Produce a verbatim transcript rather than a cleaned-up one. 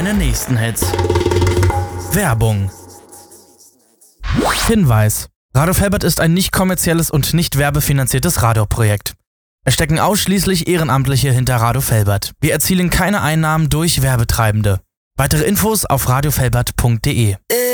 deine nächsten Hits. Werbung. Hinweis: Radio Felbert ist ein nicht kommerzielles und nicht werbefinanziertes Radioprojekt. Es stecken ausschließlich Ehrenamtliche hinter Radio Felbert. Wir erzielen keine Einnahmen durch Werbetreibende. Weitere Infos auf radio felbert punkt de.